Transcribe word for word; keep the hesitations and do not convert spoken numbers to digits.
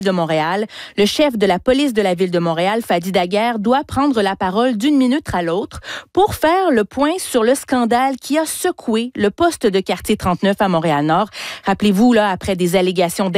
de Montréal. Le chef de la police de la ville de Montréal, Fadi Daguerre, doit prendre la parole d'une minute à l'autre pour faire le point sur le scandale qui a secoué le poste de quartier trente-neuf à Montréal-Nord. Rappelez-vous, là, après des allégations